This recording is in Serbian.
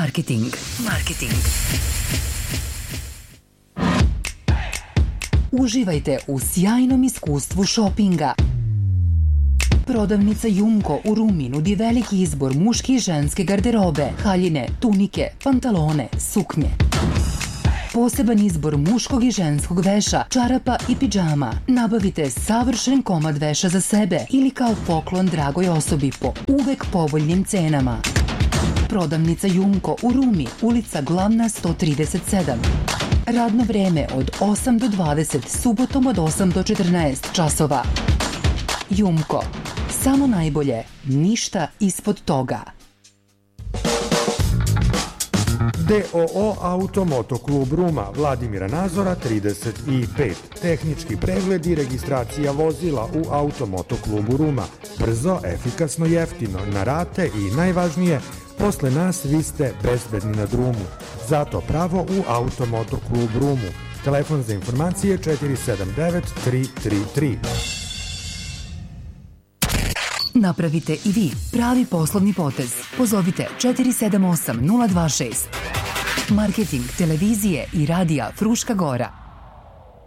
Marketing. Uživajte u sjajnom iskustvu šopinga. Prodavnica Jumko u Rumi nudi veliki izbor muške i ženske garderobe, haljine, tunike, pantalone, suknje. Poseban izbor muškog i ženskog veša, čarapa i pidžama. Nabavite savršen komad veša za sebe ili kao poklon dragoj osobi po uvek povoljnim cenama. Prodavnica Jumko u Rumi, ulica Glavna 137. Radno vreme od 8 do 20, subotom od 8 do 14 časova. Jumko. Samo najbolje, ništa ispod toga. DOO Automoto klub Ruma, Vladimira Nazora 35. Tehnički pregled i registracija vozila u Automoto klubu Ruma. Brzo, efikasno, jeftino, na rate i najvažnije, posle nas vi ste bezbedni na drumu. Zato pravo u Automoto klub Rumu. Telefon za informacije 479 333. Napravite i vi pravi poslovni potez. Pozovite 478 026. Marketing televizije i radija Fruška Gora.